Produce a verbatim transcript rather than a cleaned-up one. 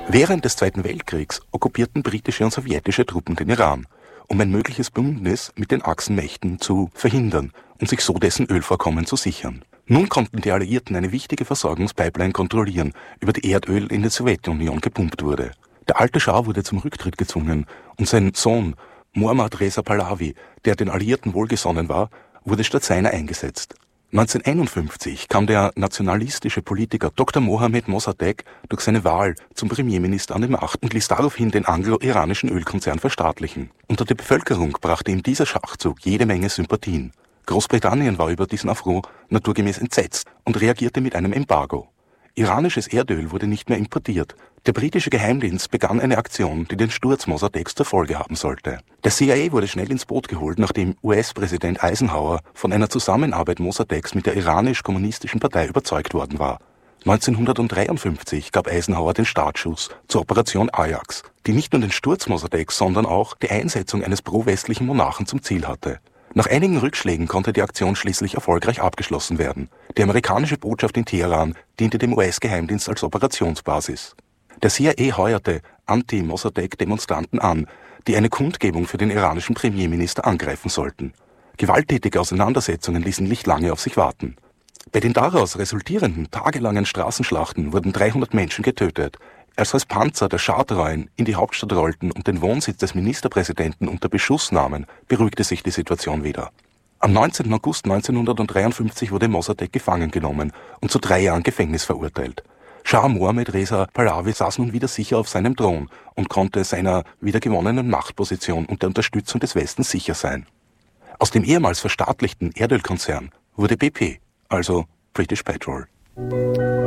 Während des Zweiten Weltkriegs okkupierten britische und sowjetische Truppen den Iran, um ein mögliches Bündnis mit den Achsenmächten zu verhindern und sich so dessen Ölvorkommen zu sichern. Nun konnten die Alliierten eine wichtige Versorgungspipeline kontrollieren, über die Erdöl in die Sowjetunion gepumpt wurde. Der alte Schah wurde zum Rücktritt gezwungen und sein Sohn Mohammad Reza Pahlavi, der den Alliierten wohlgesonnen war, wurde statt seiner eingesetzt. neunzehnhunderteinundfünfzig kam der nationalistische Politiker Doktor Mohammad Mossadegh durch seine Wahl zum Premierminister an die Macht und ließ daraufhin den anglo-iranischen Ölkonzern verstaatlichen. Unter der Bevölkerung brachte ihm dieser Schachzug jede Menge Sympathien. Großbritannien war über diesen Affront naturgemäß entsetzt und reagierte mit einem Embargo. Iranisches Erdöl wurde nicht mehr importiert. Der britische Geheimdienst begann eine Aktion, die den Sturz Mossadeghs zur Folge haben sollte. Der C I A wurde schnell ins Boot geholt, nachdem U S-Präsident Eisenhower von einer Zusammenarbeit Mossadeghs mit der iranisch-kommunistischen Partei überzeugt worden war. neunzehnhundertdreiundfünfzig gab Eisenhower den Startschuss zur Operation Ajax, die nicht nur den Sturz Mossadeghs, sondern auch die Einsetzung eines pro-westlichen Monarchen zum Ziel hatte. Nach einigen Rückschlägen konnte die Aktion schließlich erfolgreich abgeschlossen werden. Die amerikanische Botschaft in Teheran diente dem U S-Geheimdienst als Operationsbasis. Der C I A heuerte Anti-Mossadegh-Demonstranten an, die eine Kundgebung für den iranischen Premierminister angreifen sollten. Gewalttätige Auseinandersetzungen ließen nicht lange auf sich warten. Bei den daraus resultierenden tagelangen Straßenschlachten wurden dreihundert Menschen getötet. Als als Panzer der Schah-Treuen in die Hauptstadt rollten und den Wohnsitz des Ministerpräsidenten unter Beschuss nahmen, beruhigte sich die Situation wieder. Am neunzehnten August neunzehnhundertdreiundfünfzig wurde Mossadegh gefangen genommen und zu drei Jahren Gefängnis verurteilt. Schah Mohammad Reza Pahlavi saß nun wieder sicher auf seinem Thron und konnte seiner wiedergewonnenen Machtposition und der Unterstützung des Westens sicher sein. Aus dem ehemals verstaatlichten Erdölkonzern wurde B P, also British Petrol.